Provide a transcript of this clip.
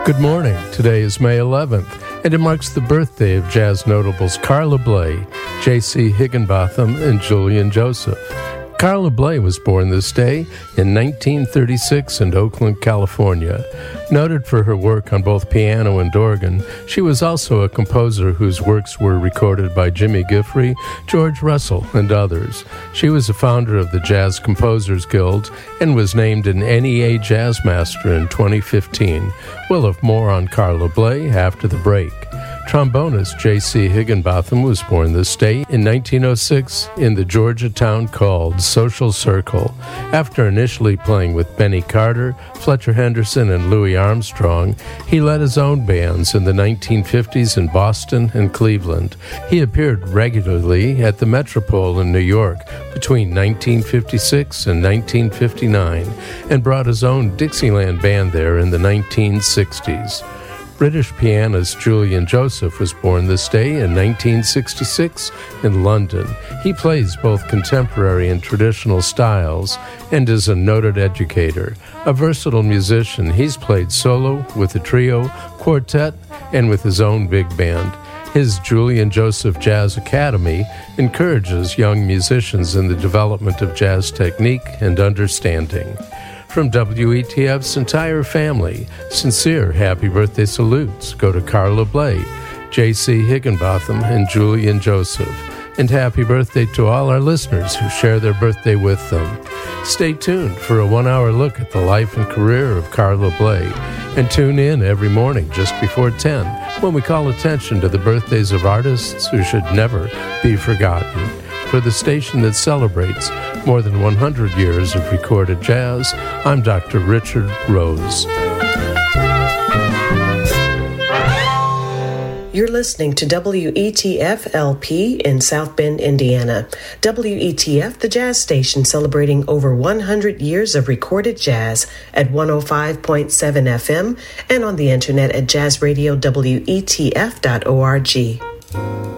Good morning. Today is May 11th, and it marks the birthday of jazz notables Carla Bley, J.C. Higginbotham, and Julian Joseph. Carla Bley was born this day in 1936 in Oakland, California. Noted for her work on both piano and organ, she was also a composer whose works were recorded by Jimmy Giuffre, George Russell, and others. She was a founder of the Jazz Composers Guild and was named an NEA Jazz Master in 2015. We'll have more on Carla Bley after the break. Trombonist J.C. Higginbotham was born this day in 1906 in the Georgia town called Social Circle. After initially playing with Benny Carter, Fletcher Henderson, and Louis Armstrong, he led his own bands in the 1950s in Boston and Cleveland. He appeared regularly at the Metropole in New York between 1956 and 1959 and brought his own Dixieland band there in the 1960s. British pianist Julian Joseph was born this day in 1966 in London. He plays both contemporary and traditional styles and is a noted educator. A versatile musician, he's played solo, with a trio, quartet, and with his own big band. His Julian Joseph Jazz Academy encourages young musicians in the development of jazz technique and understanding. From WETF's entire family, sincere happy birthday salutes go to Carla Bley, J.C. Higginbotham, and Julian Joseph. And happy birthday to all our listeners who share their birthday with them. Stay tuned for a 1-hour look at the life and career of Carla Bley. And tune in every morning just before 10 when we call attention to the birthdays of artists who should never be forgotten. For the station that celebrates more than 100 years of recorded jazz, I'm Dr. Richard Rose. You're listening to WETF-LP in South Bend, Indiana. WETF, the jazz station celebrating over 100 years of recorded jazz at 105.7 FM and on the internet at jazzradiowetf.org.